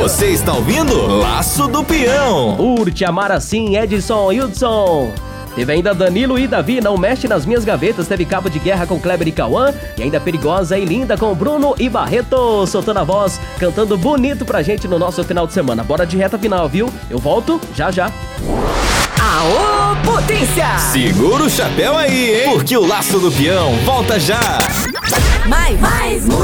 Você está ouvindo Laço do Peão. Curte, amar assim, Edson Hudson. Teve ainda Danilo e Davi, Não Mexe Nas Minhas Gavetas. Teve Cabo de Guerra com Kleber e Cauã. E ainda Perigosa e Linda com Bruno e Barreto, soltando a voz, cantando bonito pra gente no nosso final de semana. Bora de reta final, viu? Eu volto já já. Aô, potência! Segura o chapéu aí, hein? Porque o Laço do Peão volta já. Mais